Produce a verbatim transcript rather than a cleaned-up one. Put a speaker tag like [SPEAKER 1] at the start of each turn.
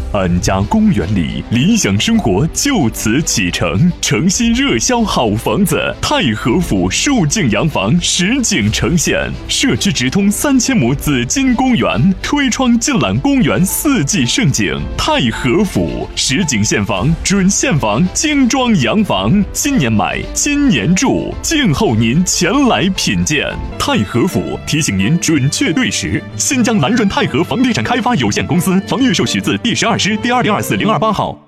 [SPEAKER 1] 安家公园里，理想生活就此启程。城西热销好房子，太和府数景洋房实景呈现，社区直通三千亩紫金公园，推窗尽览公园四季盛景。太和府实景现房，准现房，精装洋房，今年买，今年住，静候您前来品鉴。太和府提醒您准确对时。新疆南润太和房地产开发有限公司房预授许字第十二师第二零二四零二八号。